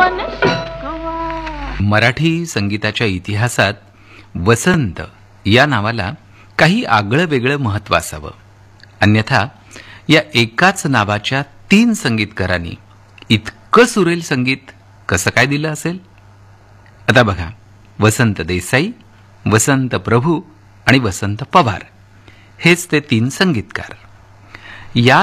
पण शिकवा. मराठी संगीताच्या इतिहासात वसंत या नावाला काही आगळं वेगळं महत्त्व असावं, अन्यथा या एकाच नावाच्या 3 संगीतकारांनी इतकं सुरेल संगीत कसं काय दिलं असेल. आता बघा, वसंत देसाई, वसंत प्रभू आणि वसंत पवार हेच ते 3 संगीतकार. या